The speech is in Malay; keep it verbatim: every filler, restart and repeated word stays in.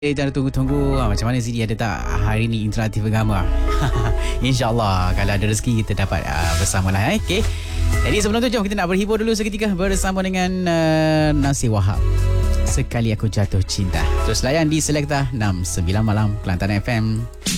Eh, jangan tunggu-tunggu ha, macam mana Zidi ada tak hari ni interaktif agama. InsyaAllah kalau ada rezeki kita dapat uh, bersamalah. Eh? Okay. Jadi sebelum tu jom kita nak berhibur dulu seketika bersama dengan uh, Nasir Wahab. Sekali Aku Jatuh Cinta. Terus layan di Selekta enam sembilan Malam Kelantan F M.